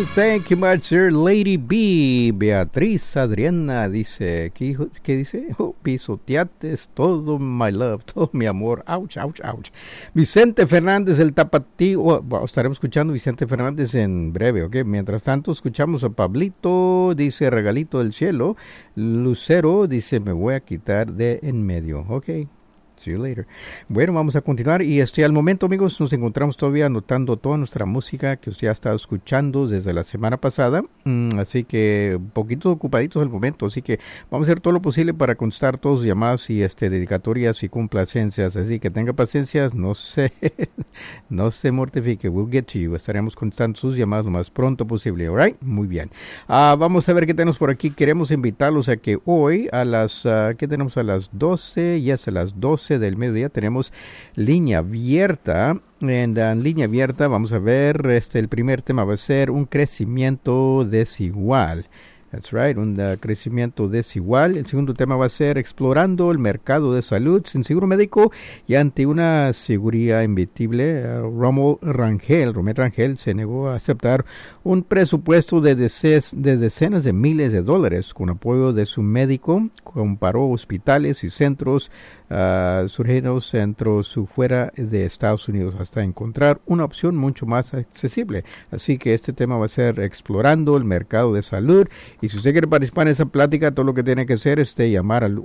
Thank you much, sir. Lady B. Beatriz Adriana dice, ¿qué dice? Oh, pisoteates todo my love, todo mi amor. Ouch, ouch, ouch. Vicente Fernández, el tapatío. Estaremos escuchando a Vicente Fernández en breve, ¿ok? Mientras tanto, escuchamos a Pablito, dice, regalito del cielo. Lucero dice, me voy a quitar de en medio, ¿ok? See you later. Bueno, vamos a continuar y al momento, amigos, nos encontramos todavía anotando toda nuestra música que usted ha estado escuchando desde la semana pasada, así que un poquito ocupaditos al momento, así que vamos a hacer todo lo posible para contestar todas sus llamadas y dedicatorias y complacencias, así que tenga paciencia, no se mortifique, we'll get to you, estaremos contestando sus llamadas lo más pronto posible, alright, muy bien. Vamos a ver qué tenemos por aquí. Queremos invitarlos a que hoy a las, ¿qué tenemos? A las 12, yes, a las 12 del mediodía tenemos línea abierta. En línea abierta vamos a ver, el primer tema va a ser un crecimiento desigual. That's right, un crecimiento desigual. El segundo tema va a ser explorando el mercado de salud sin seguro médico y ante una seguridad invisible. Romel Rangel se negó a aceptar un presupuesto de decenas de miles de dólares con apoyo de su médico. Comparó hospitales y centros surgidos dentro su fuera de Estados Unidos hasta encontrar una opción mucho más accesible. Así que este tema va a ser explorando el mercado de salud. Y si usted quiere participar en esa plática, todo lo que tiene que hacer es llamar al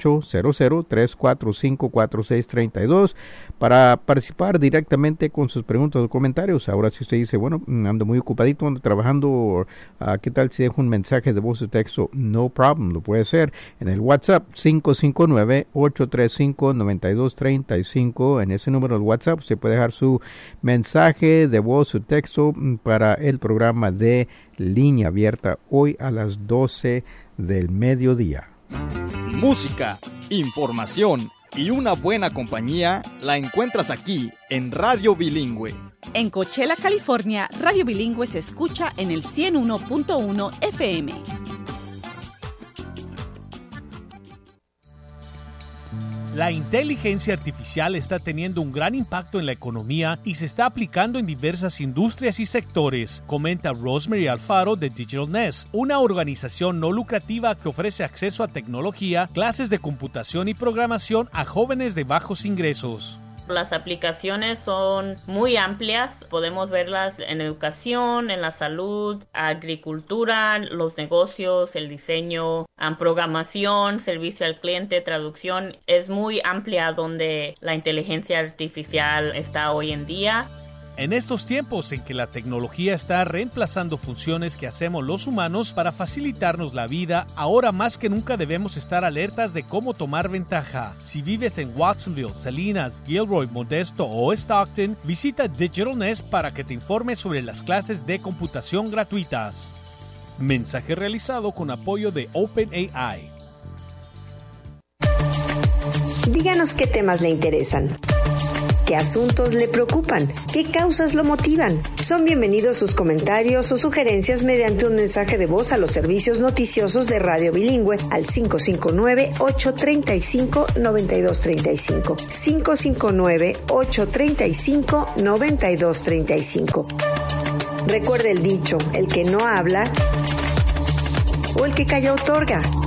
1-800-345-4632 para participar directamente con sus preguntas o comentarios. Ahora, si usted dice, bueno, ando muy ocupadito, ando trabajando, ¿qué tal si dejo un mensaje de voz o texto? No problem, lo puede hacer en el WhatsApp 559-835-9235. En ese número del WhatsApp usted puede dejar su mensaje de voz o texto para el programa de Línea Abierta hoy a las 12 del mediodía. Música, información y una buena compañía la encuentras aquí en Radio Bilingüe. En Coachella, California, Radio Bilingüe se escucha en el 101.1 FM. La inteligencia artificial está teniendo un gran impacto en la economía y se está aplicando en diversas industrias y sectores, comenta Rosemary Alfaro de Digital Nest, una organización no lucrativa que ofrece acceso a tecnología, clases de computación y programación a jóvenes de bajos ingresos. Las aplicaciones son muy amplias, podemos verlas en educación, en la salud, agricultura, los negocios, el diseño, programación, servicio al cliente, traducción. Es muy amplia donde la inteligencia artificial está hoy en día. En estos tiempos en que la tecnología está reemplazando funciones que hacemos los humanos para facilitarnos la vida, ahora más que nunca debemos estar alertas de cómo tomar ventaja. Si vives en Watsonville, Salinas, Gilroy, Modesto o Stockton, visita Digital Nest para que te informes sobre las clases de computación gratuitas. Mensaje realizado con apoyo de OpenAI. Díganos qué temas le interesan. ¿Qué asuntos le preocupan? ¿Qué causas lo motivan? Son bienvenidos sus comentarios o sugerencias mediante un mensaje de voz a los servicios noticiosos de Radio Bilingüe al 559-835-9235. 559-835-9235. Recuerde el dicho, el que no habla o el que calla otorga.